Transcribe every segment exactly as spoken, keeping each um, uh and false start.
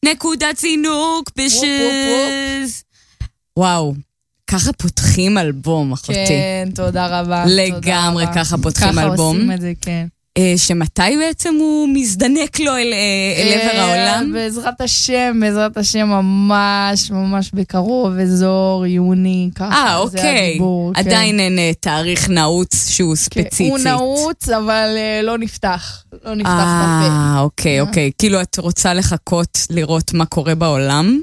נקודת זינוק בשז. וואו, ככה פותחים אלבום, אחותי. כן, תודה רבה. לגמרי ככה פותחים אלבום. ככה עושים את זה, כן. שמתי בעצם הוא מזדנק לו אל עבר העולם? בעזרת השם, בעזרת השם ממש, ממש בקרוב, אזור יוני, ככה. אה, אוקיי. עדיין אין תאריך נעוץ שהוא ספציפית. הוא נעוץ, אבל לא נפתח. לא נפתח תפה. אה, אוקיי, אוקיי. כאילו את רוצה לחכות לראות מה קורה בעולם?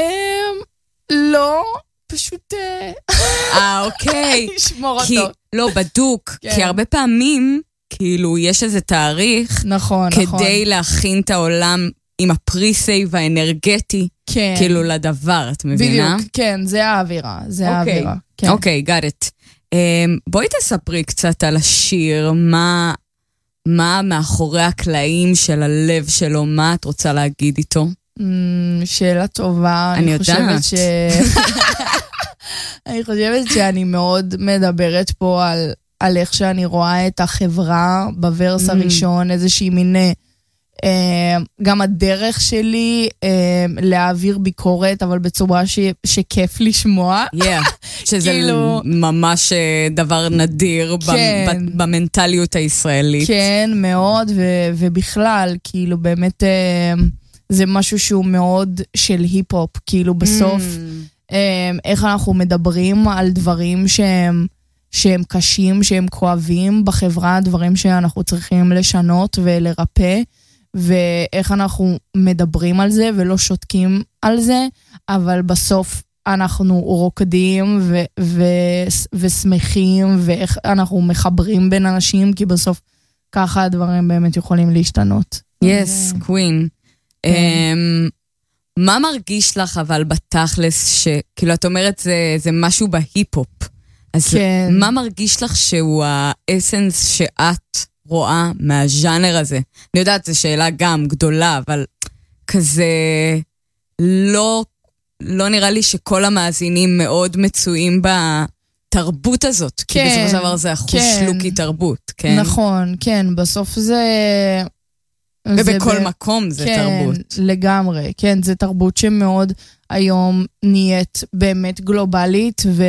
לא, פשוט... אה, אוקיי. לשמור אותו. לא, בדוק. כי הרבה פעמים... כאילו, יש איזה תאריך, נכון, כדי נכון. להכין את העולם עם הפריסייב האנרגטי, כן. כאילו לדבר, את מבינה? בדיוק, כן, זה האווירה, זה okay. האווירה. כן. אוקיי, got it. Um, בואי תספרי קצת על השיר, מה, מה מאחורי הקלעים של הלב שלו, מה את רוצה להגיד איתו? Mm, שאלה טובה, אני, אני חושבת ש... אני חושבת שאני מאוד מדברת פה על... על איך שאני רואה את החברה בוורס mm. הראשון, איזושהי מין, אה, גם הדרך שלי אה, להעביר ביקורת, אבל בצורה ש, שכיף לשמוע. Yeah, שזה כאילו, ממש דבר נדיר כן, במנטליות הישראלית. כן, מאוד, ו, ובכלל, כאילו באמת, אה, זה משהו שהוא מאוד של היפ-הופ, כאילו בסוף, mm. אה, איך אנחנו מדברים על דברים שהם, שהם קשים, שהם כואבים בחברה, דברים שאנחנו צריכים לשנות ולרפא, ואיך אנחנו מדברים על זה ולא שותקים על זה, אבל בסוף אנחנו רוקדים ו- ו- ושמחים, ואיך אנחנו מחברים בין אנשים, כי בסוף ככה הדברים באמת יכולים להשתנות. Yes, queen. Um, מה מרגיש לך אבל בתכלס, שכאילו את אומרת זה, זה משהו בהיפ-הופ, אז כן. מה מרגיש לך שהוא האסנס שאת רואה מהז'אנר הזה? אני יודעת, זו שאלה גם גדולה, אבל כזה לא, לא נראה לי שכל המאזינים מאוד מצויים בתרבות הזאת, כן, כי בסופו של דבר זה אחוז כן. שלוקי תרבות, כן? נכון, כן, בסוף זה... ובכל זה מקום זה כן, תרבות. לגמרי, כן, זה תרבות שמאוד היום נהיית באמת גלובלית ו...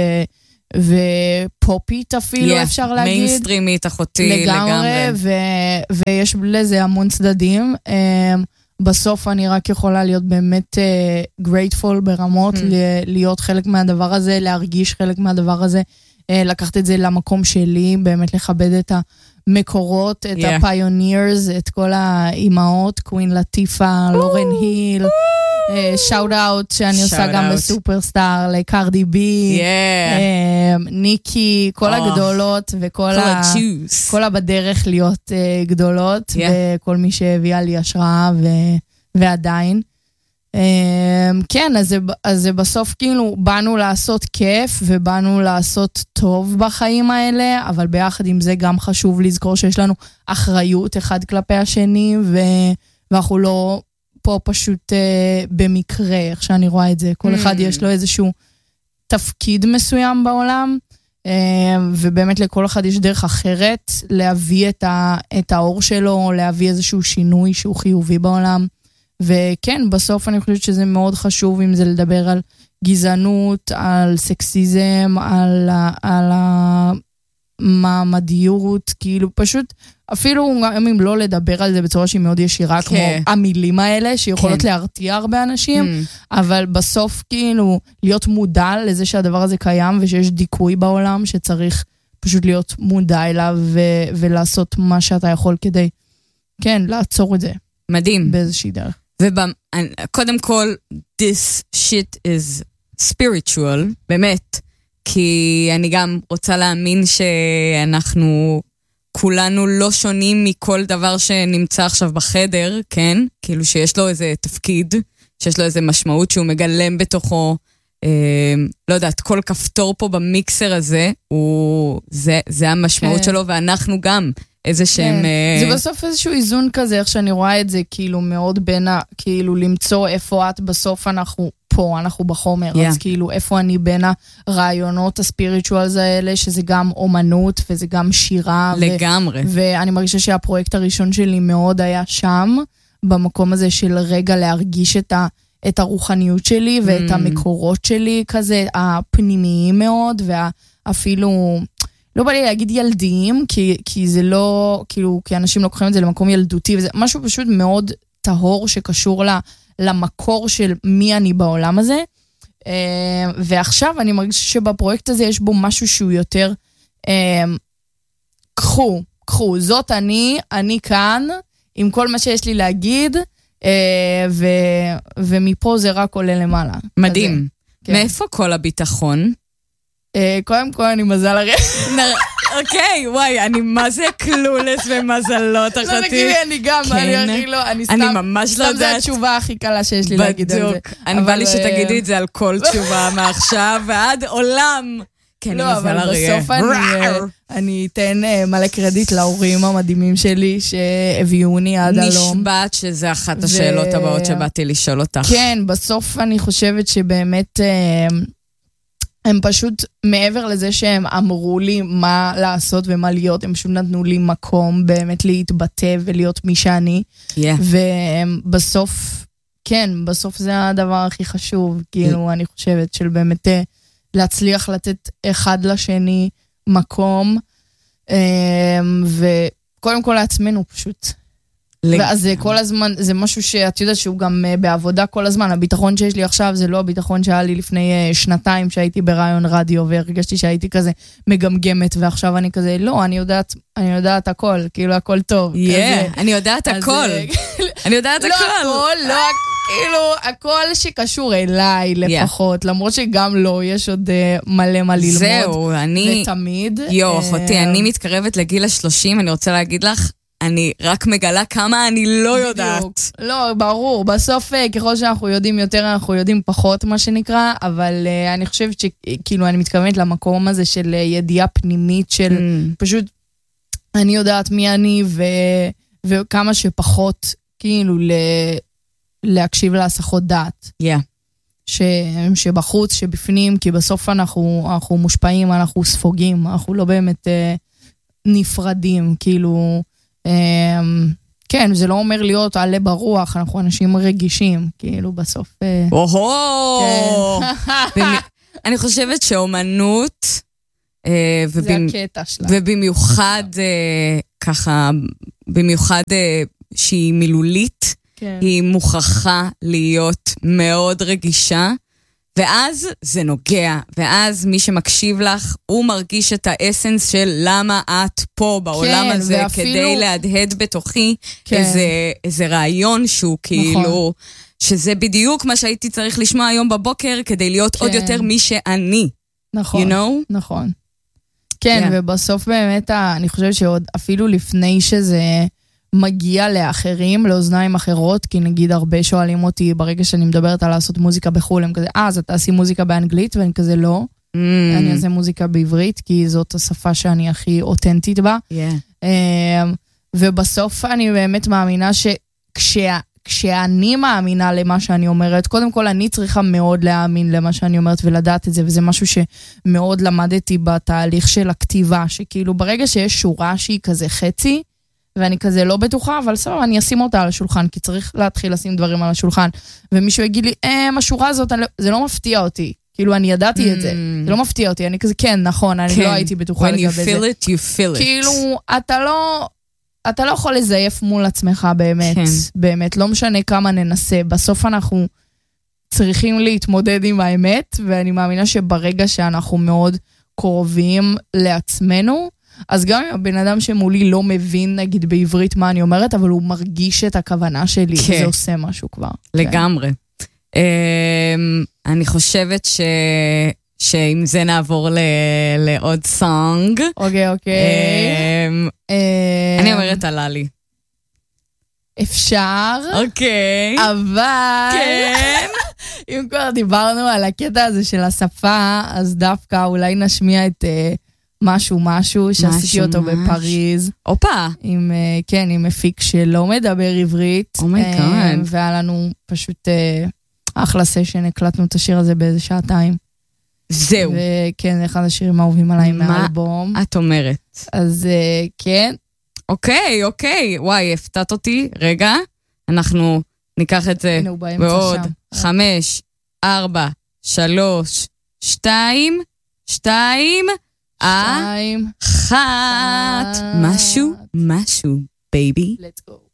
ופופית אפילו yeah, אפשר להגיד. מיינסטרימית, אחותי, לגמרי. לגמרי. ו- ויש לזה המון צדדים. Um, בסוף אני רק יכולה להיות באמת uh, grateful ברמות, mm. ל- להיות חלק מהדבר הזה, להרגיש חלק מהדבר הזה, uh, לקחת את זה למקום שלי, באמת לכבד את המקורות, את yeah. הפיונירס, את כל האימהות, קווין לטיפה, לורן היל, שאוט אאוט שאני עושה גם בסופרסטאר, לקרדי בי, ניקי, כל הגדולות וכל כל הבדרך להיות גדולות, וכל מי שהביאה לי השראה ועדיין. כן, אז זה בסוף כאילו באנו לעשות כיף ובאנו לעשות טוב בחיים האלה, אבל ביחד עם זה גם חשוב לזכור שיש לנו אחריות אחד כלפי השני, ואנחנו לא פה פשוט uh, במקרה, איך שאני רואה את זה. כל אחד mm. יש לו איזשהו תפקיד מסוים בעולם, uh, ובאמת לכל אחד יש דרך אחרת להביא את, ה, את האור שלו, להביא איזשהו שינוי שהוא חיובי בעולם. וכן, בסוף אני חושבת שזה מאוד חשוב, אם זה לדבר על גזענות, על סקסיזם, על, על המעמדיות, כאילו פשוט... אפילו גם אם לא לדבר על זה בצורה שהיא מאוד ישירה, כמו המילים האלה, שיכולות להרתיע הרבה אנשים, אבל בסוף כאילו להיות מודע לזה שהדבר הזה קיים, ושיש דיכוי בעולם, שצריך פשוט להיות מודע אליו, ולעשות מה שאתה יכול כדי, כן, לעצור את זה. מדהים. באיזושהי דרך. וקודם כל, this shit is spiritual, באמת, כי אני גם רוצה להאמין שאנחנו... כולנו לא שונים מכל דבר שנמצא עכשיו בחדר, כן? כאילו שיש לו איזה תפקיד, שיש לו איזה משמעות שהוא מגלם בתוכו, אה, לא יודעת, כל כפתור פה במיקסר הזה, הוא, זה, זה המשמעות כן. שלו, ואנחנו גם איזה שהם... כן. אה... זה בסוף איזשהו איזון כזה, איך שאני רואה את זה, כאילו מאוד בין ה... כאילו למצוא איפה את בסוף אנחנו... פה, אנחנו בחומר, yeah. אז כאילו איפה אני בין הרעיונות הספיריטואלס האלה, שזה גם אומנות וזה גם שירה. לגמרי. ו- ואני מרגישה שהפרויקט הראשון שלי מאוד היה שם, במקום הזה של רגע להרגיש את, ה- את הרוחניות שלי ואת mm. המקורות שלי כזה, הפנימיים מאוד, ואפילו, לא בא לי להגיד ילדיים, כי, כי זה לא, כאילו, כי אנשים לוקחים את זה למקום ילדותי, וזה משהו פשוט מאוד טהור שקשור לה, למקור של מי אני בעולם הזה. ועכשיו אני מרגיש שבפרויקט הזה יש בו משהו שהוא יותר, קחו, קחו, זאת אני, אני כאן, עם כל מה שיש לי להגיד, ו, ומפה זה רק עולה למעלה. מדהים. כן. מאיפה כל הביטחון? קודם כל אני מזל הרי. אוקיי, וואי, אני מה זה קלולס ומזלות אחתי. לא תגידי, אני גם, אני הכי לא, אני סתם, אני ממש לא יודעת. סתם זה התשובה הכי קלה שיש לי להגיד על זה. בדיוק, אני בא לי שתגידי את זה על כל תשובה מעכשיו ועד עולם. כן, לא, אבל בסוף אני אתן מלא קרדיט להורים המדהימים שלי שהביאוני עד הלום. נשבעת שזה אחת השאלות הבאות שבאתי לשאול אותך. כן, בסוף אני חושבת שבאמת הם פשוט, מעבר לזה שהם אמרו לי מה לעשות ומה להיות, הם פשוט נתנו לי מקום באמת להתבטא ולהיות מי שאני. ובסוף, כן, בסוף זה הדבר הכי חשוב, כאילו, אני חושבת של באמת להצליח לתת אחד לשני מקום, וקודם כל לעצמנו פשוט. ואז זה כל הזמן, זה משהו שאת יודעת שהוא גם בעבודה כל הזמן, הביטחון שיש לי עכשיו זה לא הביטחון שהיה לי לפני שנתיים שהייתי ברעיון רדיו, והרגשתי שהייתי כזה מגמגמת, ועכשיו אני כזה, לא, אני יודעת, אני יודעת הכל, כאילו הכל טוב. אני יודעת הכל. אני יודעת הכל. לא הכל, לא, כאילו, הכל שקשור אליי לפחות, למרות שגם לא, יש עוד מלא מה ללמוד. זהו, אני... ותמיד. יו, אחותי, אני מתקרבת לגיל השלושים, אני רוצה להגיד לך, אני רק מגלה כמה אני לא יודעת. לא, ברור. בסוף, ככל שאנחנו יודעים יותר, אנחנו יודעים פחות, מה שנקרא, אבל uh, אני חושבת שכאילו, אני מתכוונת למקום הזה של ידיעה פנימית, של mm. פשוט, אני יודעת מי אני, ו, וכמה שפחות, כאילו, ל, להקשיב להסחות דעת. Yeah. ש, שבחוץ, שבפנים, כי בסוף אנחנו, אנחנו מושפעים, אנחנו ספוגים, אנחנו לא באמת uh, נפרדים, כאילו... כן, זה לא אומר להיות עלה ברוח, אנחנו אנשים רגישים, כאילו בסוף... אוהו! אני חושבת שאומנות, זה הקטע שלה. ובמיוחד ככה, במיוחד שהיא מילולית, היא מוכרחה להיות מאוד רגישה, ואז זה נוגע, ואז מי שמקשיב לך, הוא מרגיש את האסנס של למה את פה בעולם כן, הזה, ואפילו... כדי להדהד בתוכי כן. איזה, איזה רעיון שהוא כאילו, נכון. שזה בדיוק מה שהייתי צריך לשמוע היום בבוקר, כדי להיות כן. עוד יותר מי שאני. נכון, you know? נכון. כן, yeah. ובסוף באמת, אני חושבת שעוד אפילו לפני שזה... מגיע לאחרים, לאוזניים אחרות, כי נגיד הרבה שואלים אותי ברגע שאני מדברת על לעשות מוזיקה בחול, הם כזה, אה, אז אתה עשי מוזיקה באנגלית, ואני כזה לא. Mm. אני אעשה מוזיקה בעברית, כי זאת השפה שאני הכי אותנטית בה. Yeah. ובסוף אני באמת מאמינה שכשאני מאמינה למה שאני אומרת, קודם כל אני צריכה מאוד להאמין למה שאני אומרת ולדעת את זה, וזה משהו שמאוד למדתי בתהליך של הכתיבה, שכאילו ברגע שיש שורה שהיא כזה חצי, ואני כזה לא בטוחה, אבל סבבה, אני אשים אותה על השולחן, כי צריך להתחיל לשים דברים על השולחן. ומישהו יגיד לי, אה, השורה הזאת, זה לא מפתיע אותי. כאילו, אני ידעתי את זה. זה לא מפתיע אותי. אני כזה, כן, נכון, אני לא הייתי בטוחה לגבי זה. When you feel it, you feel it. כאילו, אתה לא, אתה לא יכול לזייף מול עצמך באמת. באמת, לא משנה כמה ננסה. בסוף אנחנו צריכים להתמודד עם האמת, ואני מאמינה שברגע שאנחנו מאוד קרובים לעצמנו, אז גם אם הבן אדם שמולי לא מבין, נגיד בעברית מה אני אומרת, אבל הוא מרגיש את הכוונה שלי, כן. וזה עושה משהו כבר. לגמרי. כן. אני חושבת ש... שאם זה נעבור ל... לעוד סונג. אוקיי, אוקיי. אני אומרת עלה לי. אפשר. אוקיי. אבל... כן. אם כבר דיברנו על הקטע הזה של השפה, אז דווקא אולי נשמיע את... משהו, משהו, שעשיתי אותו בפריז. אופה. עם, כן, עם מפיק שלא מדבר עברית. אומייגאד. והיה לנו פשוט אחלה סשן, הקלטנו את השיר הזה באיזה שעתיים. זהו. וכן, זה אחד השירים האהובים עליי מהאלבום. מה את אומרת? אז כן. אוקיי, אוקיי. וואי, הפתעת אותי. רגע, אנחנו ניקח את זה בעוד חמש, ארבע, שלוש, שתיים, שתיים, שתיים, אחת. משהו, משהו, בייבי. Let's go.